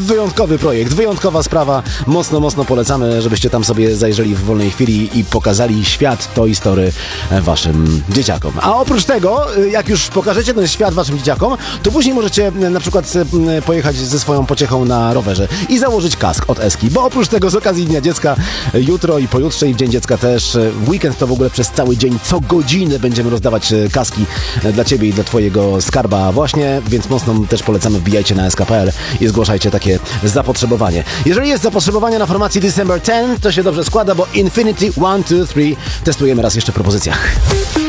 wyjątkowy projekt, wyjątkowa sprawa. Mocno polecamy, żebyście tam sobie zajrzeli w wolnej chwili i pokazali świat Toy Story waszym dzieciakom. A oprócz tego, jak już pokażecie ten świat waszym dzieciakom, to później możecie na przykład pojechać ze swoją pociechą na rowerze i założyć kask od Eski, bo oprócz tego z okazji Dnia Dziecka jutro i pojutrze i w Dzień Dziecka też, w weekend to w ogóle przez cały dzień, co godzinę będziemy rozdawać kaski dla ciebie i dla twojego skarba właśnie, więc mocno też polecamy, wbijajcie na sk.pl i zgłaszajcie takie zapotrzebowanie. Jeżeli jest zapotrzebowanie na formacji December 10, to się dobrze składa, bo Infinity 1, 2, 3 testujemy raz jeszcze w propozycjach.